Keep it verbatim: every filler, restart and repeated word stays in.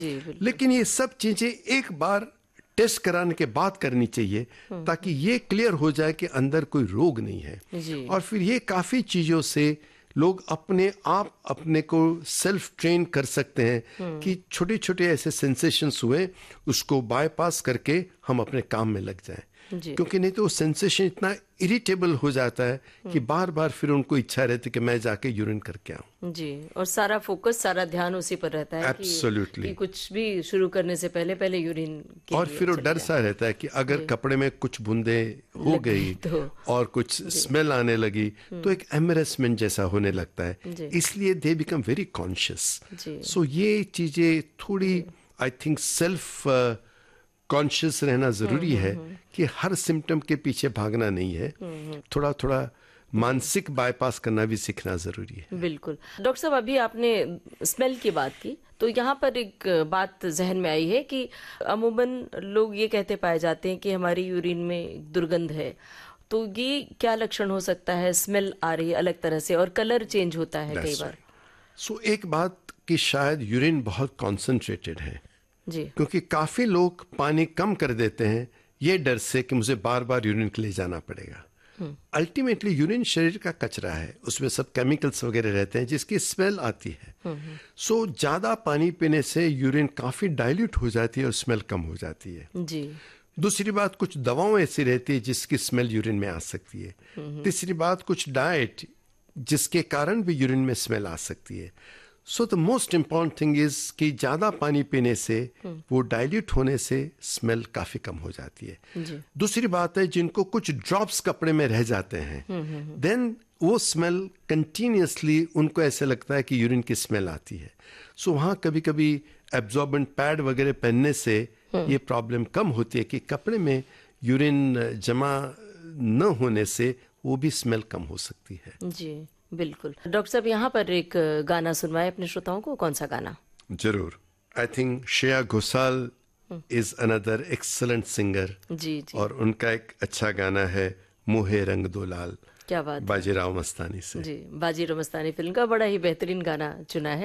जी बिल्कुल। लेकिन ये सब चीजें एक बार टेस्ट कराने के बाद करनी चाहिए ताकि ये क्लियर हो जाए कि अंदर कोई रोग नहीं है। जी। और फिर ये काफ़ी चीज़ों से लोग अपने आप अपने को सेल्फ ट्रेन कर सकते हैं कि छोटे छोटे ऐसे सेंसेशंस हुए उसको बायपास करके हम अपने काम में लग जाएं। जी। क्योंकि नहीं तो वो सेंसेशन इतना इरिटेबल हो जाता है कि बार बार फिर उनको इच्छा रहती है कि मैं जाके यूरिन करके आऊं। जी, और सारा फोकस, सारा ध्यान उसी पर रहता है कि, Absolutely. कि कुछ भी शुरू करने से पहले पहले यूरिन के और लिए फिर वो चले डर जाएं। सा रहता है कि अगर कपड़े में कुछ बूंदे हो लग गई गई तो। और कुछ स्मेल आने लगी तो एक एम्बेरसमेंट जैसा होने लगता है, जी। इसलिए दे बिकम वेरी कॉन्शियस। जी। सो ये चीजें थोड़ी आई थिंक सेल्फ कॉन्शियस रहना जरूरी है कि हर सिम्टम के पीछे भागना नहीं है, थोड़ा थोड़ा मानसिक बाईपास करना भी सीखना जरूरी है। बिल्कुल। डॉक्टर साहब, अभी आपने स्मेल की बात की तो यहाँ पर एक बात जहन में आई है कि अमूमन लोग ये कहते पाए जाते हैं कि हमारी यूरिन में दुर्गंध है, तो ये क्या लक्षण हो सकता है? स्मेल आ रही है अलग तरह से और कलर चेंज होता है कई बार। सो so, एक बात कि शायद यूरिन बहुत कॉन्सेंट्रेटेड है जी। क्योंकि काफी लोग पानी कम कर देते हैं ये डर से कि मुझे बार बार यूरिन के लिए जाना पड़ेगा। अल्टीमेटली यूरिन शरीर का कचरा है, उसमें सब केमिकल्स वगैरह रहते हैं जिसकी स्मेल आती है। सो so, ज्यादा पानी पीने से यूरिन काफी डाइल्यूट हो जाती है और स्मेल कम हो जाती है। जी। दूसरी बात, कुछ दवाओं ऐसी रहती है जिसकी स्मेल यूरिन में आ सकती है। तीसरी बात, कुछ डाइट जिसके कारण भी यूरिन में स्मेल आ सकती है। So the most important thing is कि ज्यादा पानी पीने से वो डाइल्यूट होने से स्मेल काफी कम हो जाती है। जी। दूसरी दूसरी बात है, जिनको कुछ ड्रॉप्स कपड़े में रह जाते हैं देन वो स्मेल कंटिन्यूसली उनको ऐसे लगता है कि यूरिन की स्मेल आती है। सो so, वहाँ कभी कभी एब्जॉर्बेंट पैड वगैरह पहनने से ये प्रॉब्लम कम होती है कि कपड़े में यूरिन जमा न होने से वो भी स्मेल कम हो सकती है। जी बिल्कुल। डॉक्टर साहब, यहाँ पर एक गाना सुनवाए अपने श्रोताओं को। कौन सा गाना? जरूर। I think Shreya Ghoshal is another excellent singer. जी जी। और उनका एक अच्छा गाना है मोहे रंग दो लाल, क्या बात है। बाजीराव मस्तानी से। जी, बाजीराव मस्तानी फिल्म का बड़ा ही बेहतरीन गाना चुना है।